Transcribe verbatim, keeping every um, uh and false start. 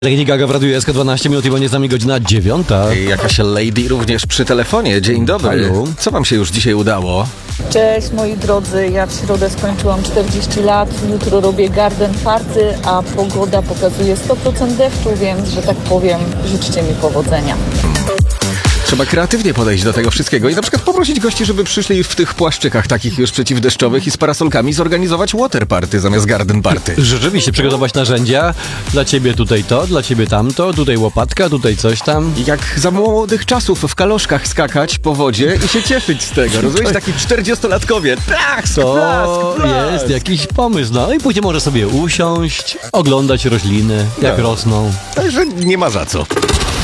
Lady Gaga w Radiu S K dwanaście minut i będzie z nami godzina dziewiąta. I jakaś lady również przy telefonie. Dzień dobry. Halo. Co wam się już dzisiaj udało? Cześć moi drodzy, ja w środę skończyłam czterdzieści lat, jutro robię garden party, a pogoda pokazuje sto procent deszczu, więc, że tak powiem, życzcie mi powodzenia. Trzeba kreatywnie podejść do tego wszystkiego i na przykład poprosić gości, żeby przyszli w tych płaszczykach takich już przeciwdeszczowych i z parasolkami zorganizować water party zamiast garden party. Rzeczywiście przygotować narzędzia. Dla ciebie tutaj to, dla ciebie tamto, tutaj łopatka, tutaj coś tam. I jak za młodych czasów w kaloszkach skakać po wodzie i się cieszyć z tego. Rozumiesz? Taki czterdziestolatkowie. Plask, To plask, plask. jest jakiś pomysł. No i później może sobie usiąść, oglądać rośliny, jak No. rosną. Także nie ma za co.